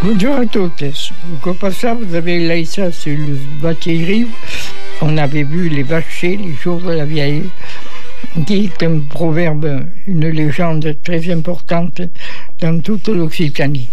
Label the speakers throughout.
Speaker 1: Bonjour à tous. Au passage, vous avez laissé sur le bâtiment. On avait vu les vacher les jours de la vieille, qui est un proverbe, une légende très importante dans toute l'Occitanie.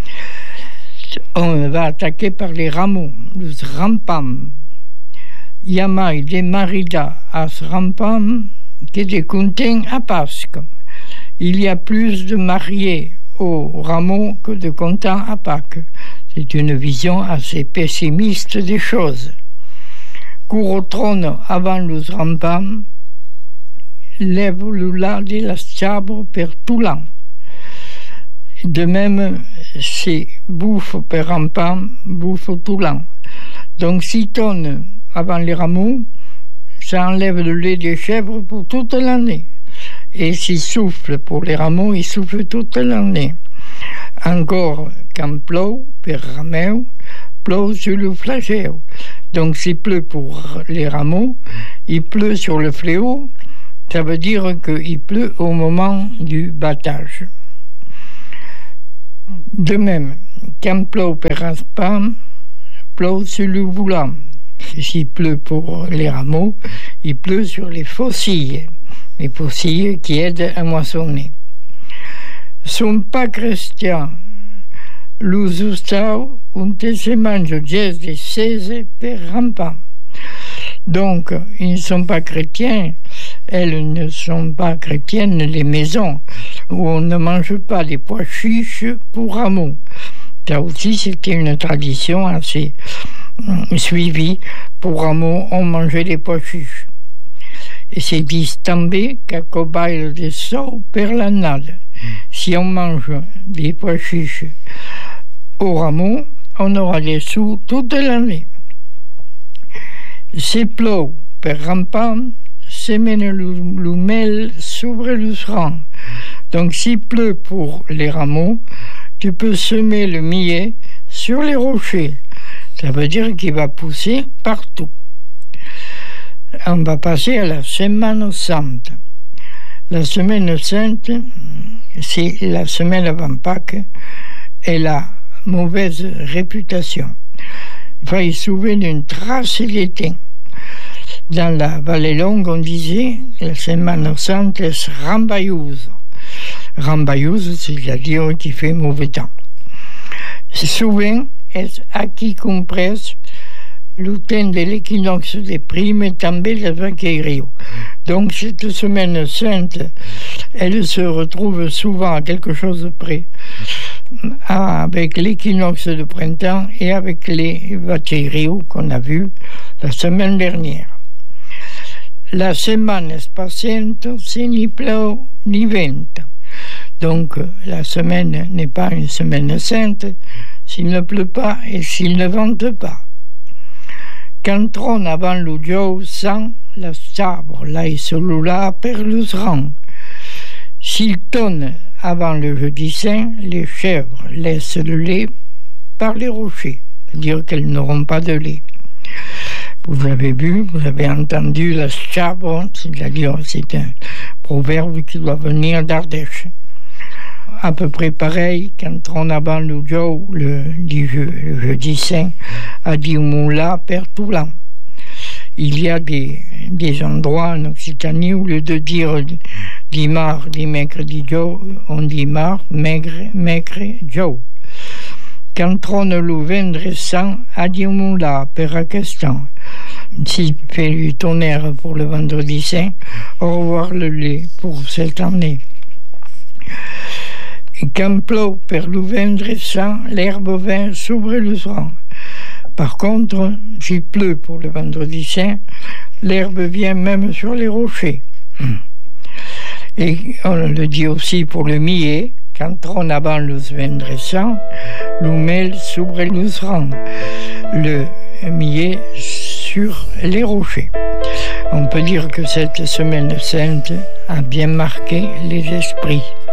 Speaker 1: On va attaquer par les rameaux, les rampam. Yamai de marida as rampam que de content à Pâques. Il y a plus de mariés au rameau que de contents à Pâques. C'est une vision assez pessimiste des choses. Cours au trône avant le rampam, lève le la de la sabre per tout l'an. De même, c'est bouffe per rampam, bouffe tout l'an. Donc, si tonne avant les rameaux, ça enlève le lait des chèvres pour toute l'année. Et s'il souffle pour les rameaux, il souffle toute l'année. Encore, quand plou per rameu, plou sur le flageu. Donc, s'il pleut pour les rameaux, il pleut sur le fléau. Ça veut dire qu'il pleut au moment du battage. De même, quand plou per rampam, plou sur le voulant. S'il pleut pour les rameaux, il pleut sur les faucilles qui aident à moissonner. Sont pas chrétiens, los ustau ont se mange gest de 16 per rampam. Donc, ils ne sont pas chrétiens, elles ne sont pas chrétiennes, les maisons où on ne mange pas les pois chiches pour rameaux. Ça aussi, c'était une tradition assez suivie. Pour rameaux, on mangeait les pois chiches. Et c'est dit també qu'à cobaye de sou per l'année. Si on mange des pois chiches au rameau, on aura des sous toute l'année. Si plou per rampam, semene le mel sur le rang. Donc s'il pleut pour les rameaux, tu peux semer le millet sur les rochers. Ça veut dire qu'il va pousser partout. On va passer à la Semaine Sainte. La Semaine Sainte, c'est la semaine avant Pâques, et la mauvaise réputation. Il va y sauver d'une trace d'été. Dans la vallée longue, on disait la Semaine Sainte est rambailleuse. Rambailleuse, c'est-à-dire qu'il fait mauvais temps. Souvent, est acquis compresse le temps de l'équinoxe des primes et també le vaquerio. Donc cette Semaine Sainte, elle se retrouve souvent à quelque chose près, avec l'équinoxe de printemps et avec les vaquerios qu'on a vus la semaine dernière. La semaine est patiente, c'est ni plou ni vent. Donc la semaine n'est pas une semaine sainte s'il ne pleut pas et s'il ne vente pas. Quand trône avant le jour sans la sabre, là et celui-là per le rang. S'il tonne avant le jeudi saint, les chèvres laissent le lait par les rochers, c'est-à-dire qu'elles n'auront pas de lait. Vous avez vu, vous avez entendu la sabre, c'est-à-dire c'est un proverbe qui doit venir d'Ardèche. À peu près pareil, quand on avant le jour, le jeudi saint, a dit moula per tout l'an. Il y a des endroits en Occitanie où, au lieu de dire dimar, mercredi jour, on dit mar, maigre jour. Quand trône le vendre sang, a dit moula per aquesta. S'il fait du tonnerre pour le vendredi saint, au revoir le lait pour cette année. Quand plou per le vendre sang, l'herbe vient s'ouvre le rang. Par contre, s'il pleut pour le vendredi saint, l'herbe vient même sur les rochers. Et on le dit aussi pour le millet, quand on avant le vendre sang, le mel s'ouvre le rang. Le millet sur les rochers. On peut dire que cette Semaine Sainte a bien marqué les esprits.